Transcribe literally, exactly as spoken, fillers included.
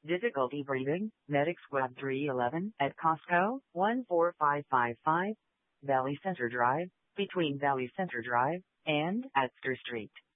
Difficulty breathing, Medic Squad three eleven at Costco, one four five five five, Valley Center Drive, between Valley Center Drive and Astor Street.